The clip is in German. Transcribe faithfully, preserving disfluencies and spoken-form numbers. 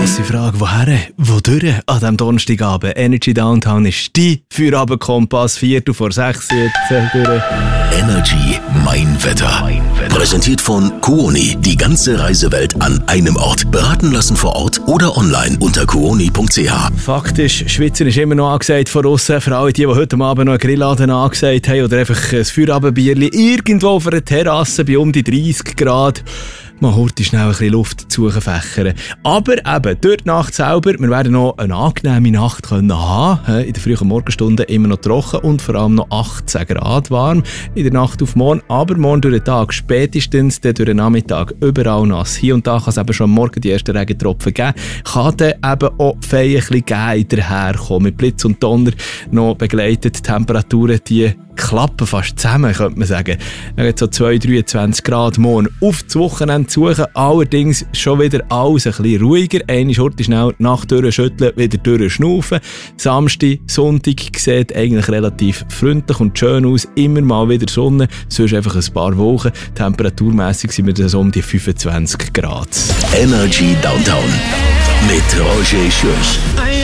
grosse Frage, woher, wodurch an diesem Donnerstagabend? Energy Downtown ist die Feierabend-Kompass, Viertel vor sechs jetzt durch. Energy Mein Wetter. Mein Wetter. Präsentiert von Kuoni. Die ganze Reisewelt an einem Ort. Beraten lassen vor Ort oder online unter kuoni punkt c h. Faktisch, Schwitzen ist immer noch angesagt von aussen. Für alle, die, die heute Abend noch einen Grillladen angesagt haben oder einfach ein Feierabendbierchen irgendwo auf einer Terrasse bei um die dreißig Grad. Man holt schnell ein bisschen Luft zu fächern. Aber eben, durch die Nacht selber, wir werden noch eine angenehme Nacht können haben. In den frühen Morgenstunden immer noch trocken und vor allem noch achtzehn Grad warm in der Nacht auf morgen. Aber morgen durch den Tag spätestens, dann durch den Nachmittag überall nass. Hier und da kann es eben schon am Morgen die ersten Regentropfen geben. Kann dann eben auch Feen ein bisschen geben, daherkommen. Mit Blitz und Donner noch begleitet. Die Temperaturen, die klappen fast zusammen, könnte man sagen. Dann geht so zwei, dreiundzwanzig Grad morgen auf das Wochenende suchen. Allerdings schon wieder alles ein bisschen ruhiger. Einmal heute schnell die Nacht durchschütteln, wieder durchschnaufen. Samstag, Sonntag sieht eigentlich relativ freundlich und schön aus. Immer mal wieder Sonne, sonst einfach ein paar Wochen. Temperaturmässig sind wir dann so um die fünfundzwanzig Grad. Energy Downtown mit Roger Schürch.